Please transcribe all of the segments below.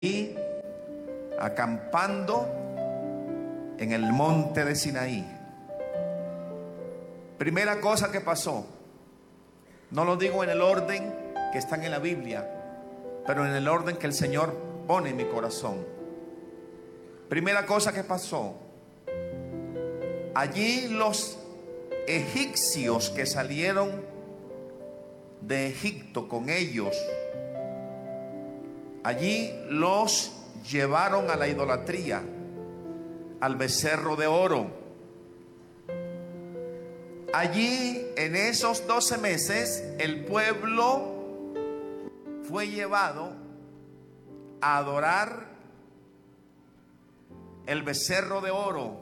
y acampando en el monte de Sinaí. Primera cosa que pasó, no lo digo en el orden que están en la Biblia, pero en el orden que el Señor pone en mi corazón. Primera cosa que pasó, allí los egipcios que salieron de Egipto con ellos, allí los llevaron a la idolatría, al becerro de oro. Allí en esos 12 meses el pueblo fue llevado a adorar el becerro de oro.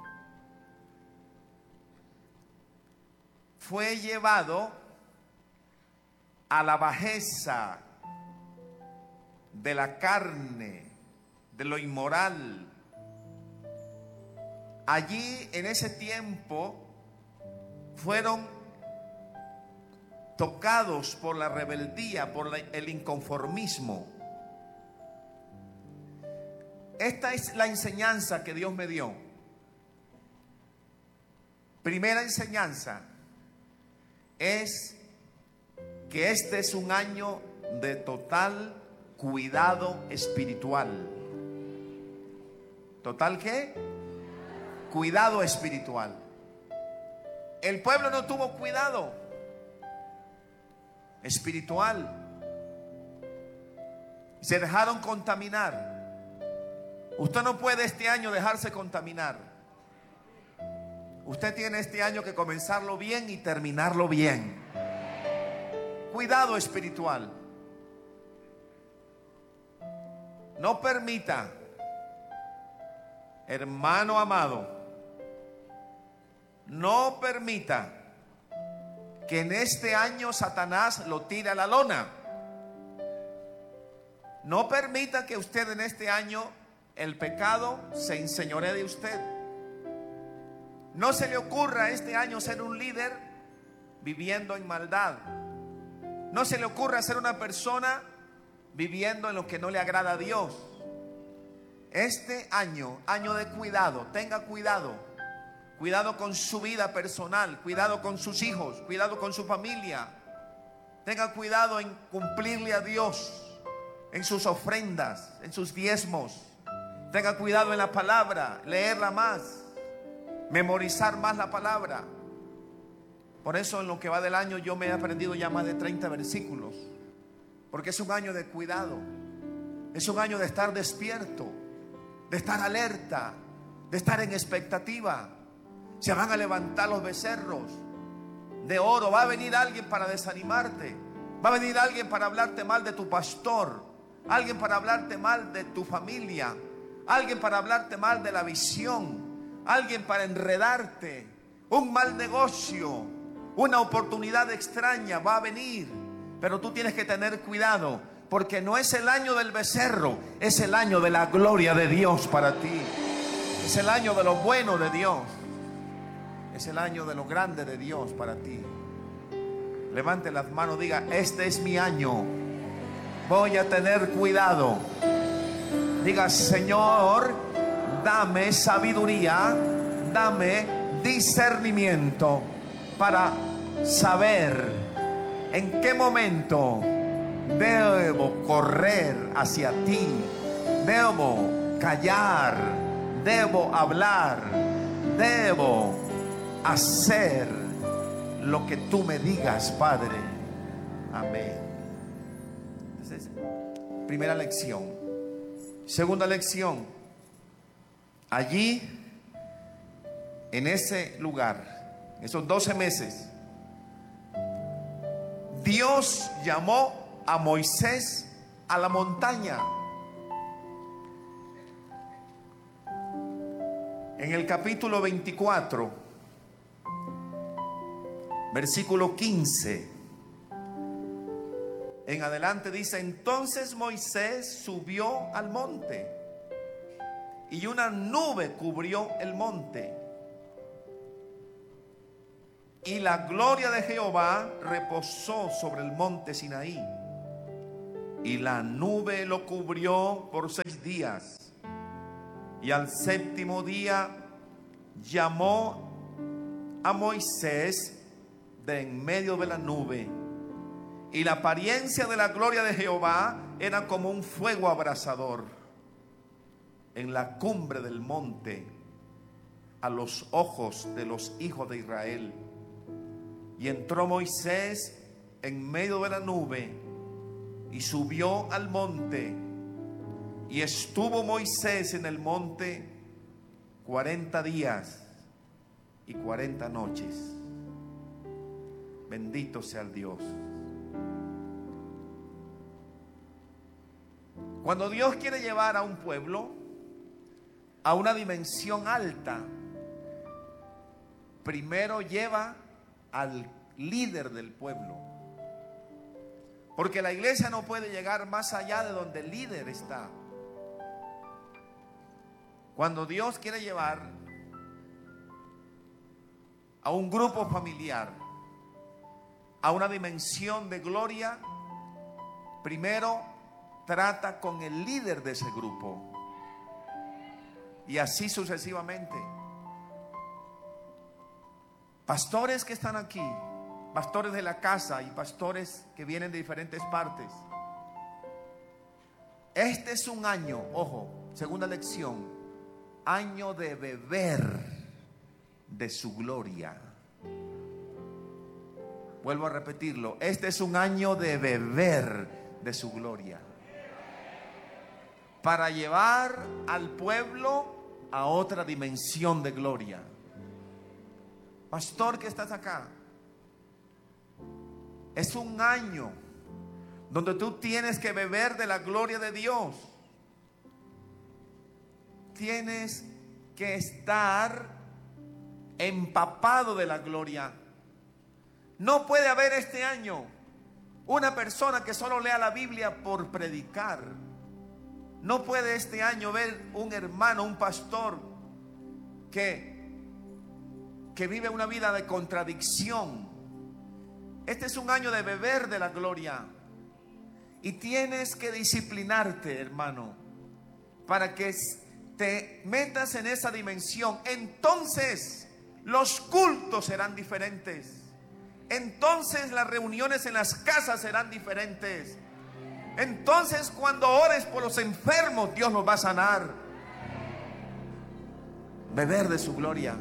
Fue llevado a la bajeza de la carne, de lo inmoral. Allí en ese tiempo fueron tocados por la rebeldía, por el inconformismo. Esta es la enseñanza que Dios me dio. Primera enseñanza es que este es un año de total cuidado espiritual. ¿Total qué? Cuidado espiritual. El pueblo no tuvo cuidado espiritual. Se dejaron contaminar. Usted no puede este año dejarse contaminar. Usted tiene este año que comenzarlo bien y terminarlo bien. Cuidado espiritual. No permita, hermano amado, no permita que en este año Satanás lo tire a la lona. No permita que usted en este año el pecado se enseñoree de usted. No se le ocurra este año ser un líder viviendo en maldad. No se le ocurra ser una persona viviendo en lo que no le agrada a Dios. Este año, año de cuidado, tenga cuidado. Cuidado con su vida personal, cuidado con sus hijos, cuidado con su familia. Tenga cuidado en cumplirle a Dios en sus ofrendas, en sus diezmos. Tenga cuidado en la palabra, leerla más, memorizar más la palabra. Por eso en lo que va del año yo me he aprendido ya más de 30 versículos. Porque es un año de cuidado. Es un año de estar despierto, de estar alerta, de estar en expectativa. Se van a levantar los becerros de oro. Va a venir alguien para desanimarte. Va a venir alguien para hablarte mal de tu pastor. Alguien para hablarte mal de tu familia. Alguien para hablarte mal de la visión. Alguien para enredarte. Un mal negocio, una oportunidad extraña va a venir. Pero tú tienes que tener cuidado, porque no es el año del becerro, es el año de la gloria de Dios para ti. Es el año de lo bueno de Dios. Es el año de lo grande de Dios para ti. Levante las manos, diga: este es mi año. Voy a tener cuidado. Diga: Señor, dame sabiduría, dame discernimiento para saber en qué momento debo correr hacia ti, debo callar, debo hablar, debo hacer lo que tú me digas, Padre. Amén. Entonces, primera lección. Segunda lección. Allí, en ese lugar, esos 12 meses, Dios llamó a Moisés a la montaña. En el capítulo 24, versículo 15 en adelante dice: entonces Moisés subió al monte y una nube cubrió el monte, y la gloria de Jehová reposó sobre el monte Sinaí. y la nube lo cubrió por 6 días. Y al 7º día llamó a Moisés de en medio de la nube, y la apariencia de la gloria de Jehová era como un fuego abrasador en la cumbre del monte a los ojos de los hijos de Israel. Y entró Moisés en medio de la nube y subió al monte, y estuvo Moisés en el monte 40 días y 40 noches. Bendito sea el Dios. Cuando Dios quiere llevar a un pueblo a una dimensión alta, primero lleva al líder del pueblo, porque la iglesia no puede llegar más allá de donde el líder está. Cuando Dios quiere llevar a un grupo familiar a una dimensión de gloria, primero trata con el líder de ese grupo, y así sucesivamente. Pastores que están aquí, pastores de la casa y pastores que vienen de diferentes partes, este es un año, ojo, segunda lección, año de beber de su gloria. Vuelvo a repetirlo, este es un año de beber de su gloria, para llevar al pueblo a otra dimensión de gloria. Pastor que estás acá, es un año donde tú tienes que beber de la gloria de Dios. Tienes que estar empapado de la gloria. No puede haber este año una persona que solo lea la Biblia por predicar. No puede este año ver un hermano, un pastor que vive una vida de contradicción. Este es un año de beber de la gloria, y tienes que disciplinarte, hermano, para que te metas en esa dimensión. Entonces los cultos serán diferentes. Entonces las reuniones en las casas serán diferentes. Entonces cuando ores por los enfermos, Dios los va a sanar. Beber de su gloria.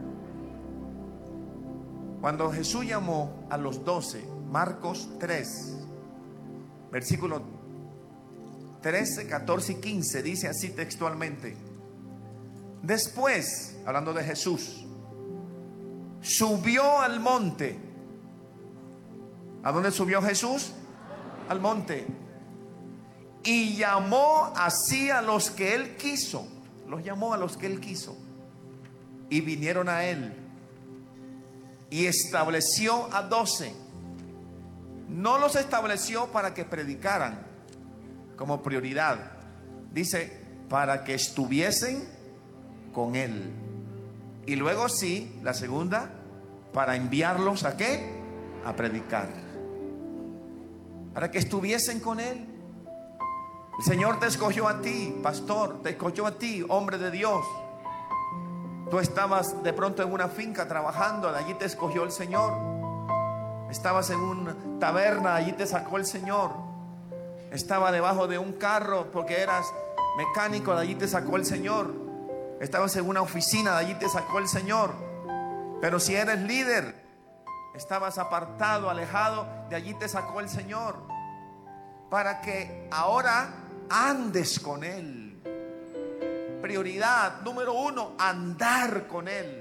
Cuando Jesús llamó a los 12, Marcos 3, versículos 13, 14 y 15, dice así textualmente: después, hablando de Jesús, subió al monte. ¿A dónde subió Jesús? Al monte. Y llamó así a los que él quiso. Los llamó a los que él quiso. Y vinieron a él. Y estableció a 12. No los estableció para que predicaran como prioridad. Dice, para que estuviesen con él. Y luego sí, la segunda, para enviarlos ¿a qué? A predicar. Para que estuviesen con él. El Señor te escogió a ti, pastor, te escogió a ti, hombre de Dios. Tú estabas de pronto en una finca trabajando, de allí te escogió el Señor. Estabas en una taberna, de allí te sacó el Señor. Estaba debajo de un carro porque eras mecánico, de allí te sacó el Señor. Estabas en una oficina, de allí te sacó el Señor. Pero si eres líder, estabas apartado, alejado, de allí te sacó el Señor, para que ahora andes con Él. Prioridad número 1, andar con Él.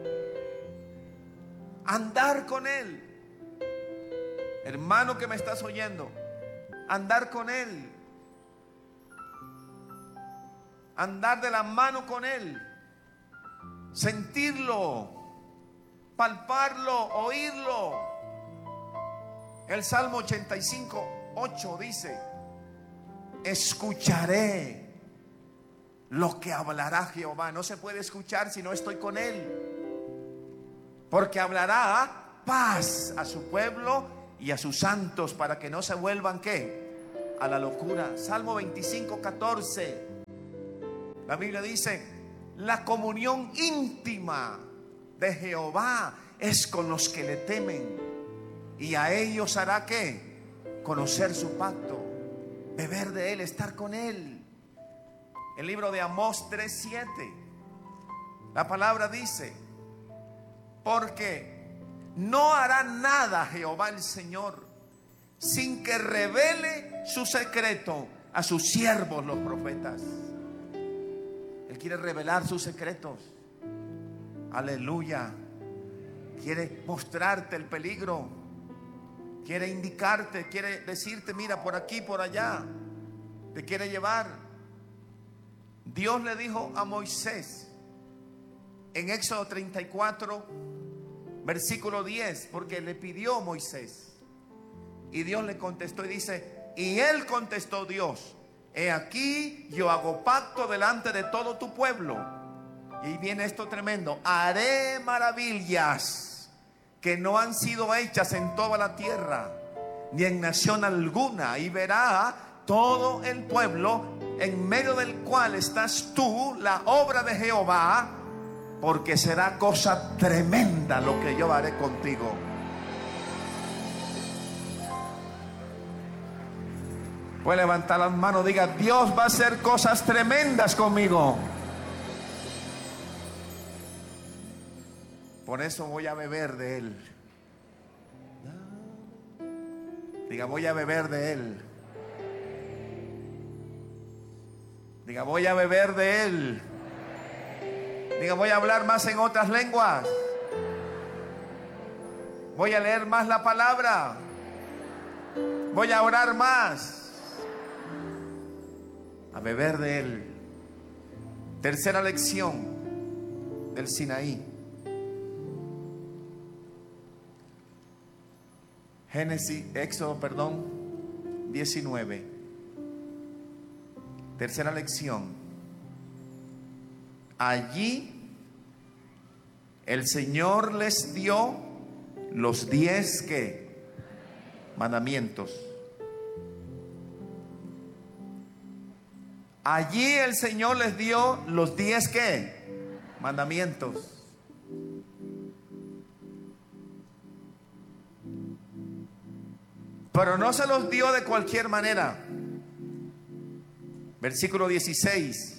Andar con Él. Hermano que me estás oyendo, andar con Él. Andar de la mano con Él. Sentirlo, palparlo, oírlo. El Salmo 85:8 dice: escucharé lo que hablará Jehová. No se puede escuchar si no estoy con Él, porque hablará paz a su pueblo y a sus santos, para que no se vuelvan ¿qué? a la locura. Salmo 25:14. La Biblia dice: la comunión íntima de Jehová es con los que le temen, y a ellos hará ¿qué? Conocer su pacto. Beber de él, estar con él. El libro de Amós 3:7. La palabra dice: porque no hará nada Jehová el Señor sin que revele su secreto a sus siervos los profetas. Él quiere revelar sus secretos. Aleluya. Quiere mostrarte el peligro. Quiere indicarte, quiere decirte: mira, por aquí, por allá. Te quiere llevar. Dios le dijo a Moisés en Éxodo 34, versículo 10, porque le pidió Moisés. Y Dios le contestó y dice: y él contestó Dios: he aquí, yo hago pacto delante de todo tu pueblo. Y viene esto tremendo: haré maravillas que no han sido hechas en toda la tierra, ni en nación alguna. Y verá todo el pueblo en medio del cual estás tú la obra de Jehová, porque será cosa tremenda lo que yo haré contigo. Puede levantar las manos, diga: Dios va a hacer cosas tremendas conmigo. Por eso voy a beber de él. Diga: voy a beber de él. Diga: voy a beber de él. Diga: voy a hablar más en otras lenguas. Voy a leer más la palabra. Voy a orar más. A beber de él. Tercera lección del Sinaí. Éxodo 19. Tercera lección. Allí el Señor les dio los 10 ¿qué? Mandamientos. Allí el Señor les dio los 10 ¿qué? Mandamientos. Pero no se los dio de cualquier manera. Versículo 16.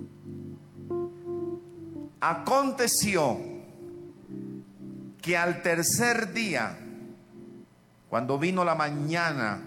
Aconteció que al tercer día, cuando vino la mañana,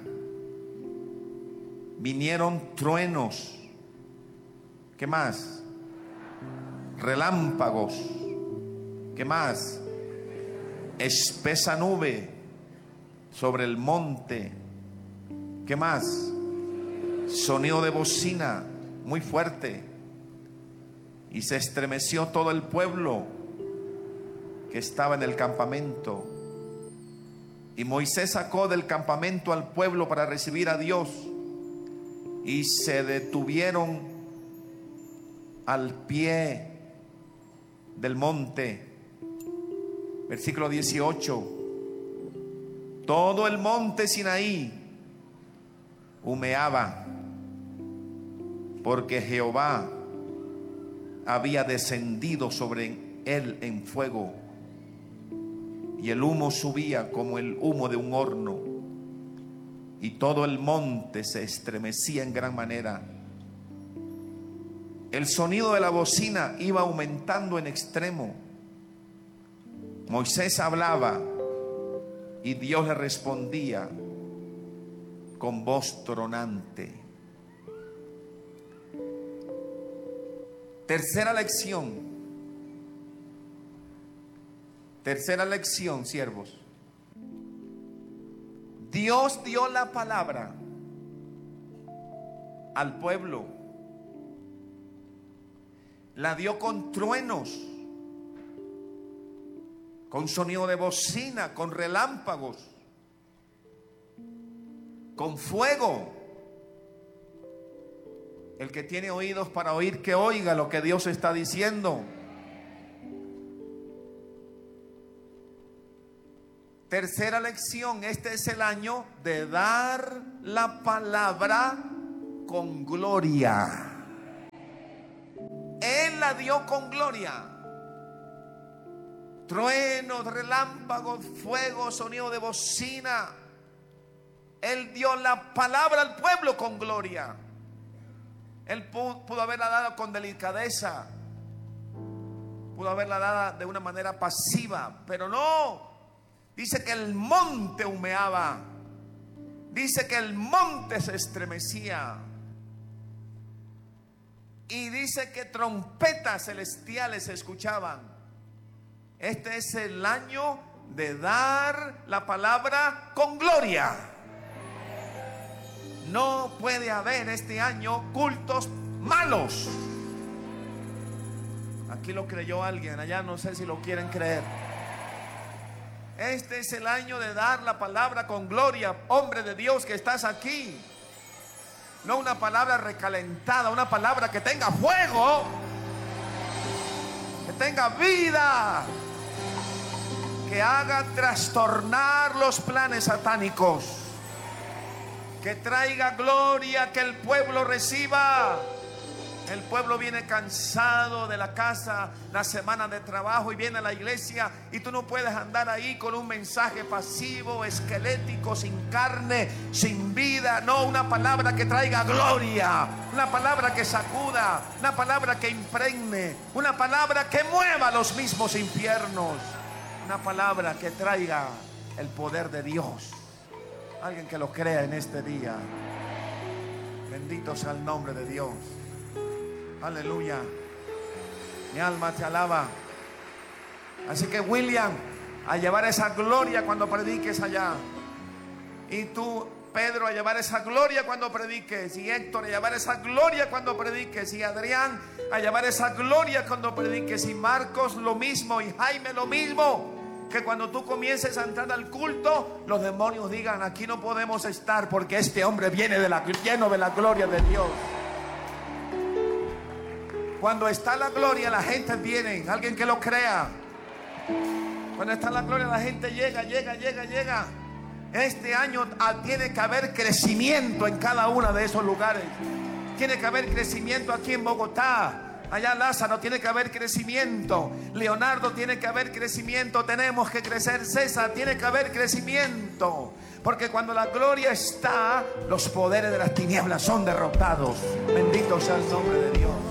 vinieron truenos. ¿Qué más? Relámpagos. ¿Qué más? Espesa nube sobre el monte. ¿Qué más? Sonido de bocina muy fuerte. Y se estremeció todo el pueblo que estaba en el campamento. Y Moisés sacó del campamento al pueblo para recibir a Dios. Y se detuvieron al pie del monte. Versículo 18. Todo el monte Sinaí humeaba, porque Jehová había descendido sobre él en fuego, y el humo subía como el humo de un horno, y todo el monte se estremecía en gran manera. El sonido de la bocina iba aumentando en extremo. Moisés hablaba y Dios le respondía con voz tronante. Tercera lección. Tercera lección, siervos. Dios dio la palabra al pueblo. La dio con truenos, con sonido de bocina, con relámpagos, con fuego. El que tiene oídos para oír, que oiga lo que Dios está diciendo. Tercera lección, este es el año de dar la palabra con gloria. Él la dio con gloria. Truenos, relámpagos, fuego, sonido de bocina. Él dio la palabra al pueblo con gloria. Él pudo haberla dado con delicadeza, pudo haberla dado de una manera pasiva, pero no. Dice que el monte humeaba, dice que el monte se estremecía, y dice que trompetas celestiales se escuchaban. Este es el año de dar la palabra con gloria. No puede haber este año cultos malos. Aquí lo creyó alguien, allá no sé si lo quieren creer. Este es el año de dar la palabra con gloria. Hombre de Dios que estás aquí, no una palabra recalentada, una palabra que tenga fuego, que tenga vida, que haga trastornar los planes satánicos, que traiga gloria, que el pueblo reciba. El pueblo viene cansado de la casa, la semana de trabajo, y viene a la iglesia, y tú no puedes andar ahí con un mensaje pasivo, esquelético, sin carne, sin vida. No, una palabra que traiga gloria, una palabra que sacuda, una palabra que impregne, una palabra que mueva los mismos infiernos, una palabra que traiga el poder de Dios. Alguien que lo crea en este día. Bendito sea el nombre de Dios. Aleluya. Mi alma te alaba. Así que, William, a llevar esa gloria cuando prediques allá. Y tú, Pedro, a llevar esa gloria cuando prediques. Y Héctor, a llevar esa gloria cuando prediques. Y Adrián, a llevar esa gloria cuando prediques. Y Marcos lo mismo. Y Jaime lo mismo. Que cuando tú comiences a entrar al culto, los demonios digan: aquí no podemos estar, porque este hombre viene lleno de la gloria de Dios. Cuando está la gloria, la gente viene. Alguien que lo crea. Cuando está la gloria, la gente llega. Este año tiene que haber crecimiento en cada uno de esos lugares. Tiene que haber crecimiento aquí en Bogotá. Allá Lázaro, tiene que haber crecimiento. Leonardo, tiene que haber crecimiento. Tenemos que crecer. César, tiene que haber crecimiento. Porque cuando la gloria está, los poderes de las tinieblas son derrotados. Bendito sea el nombre de Dios.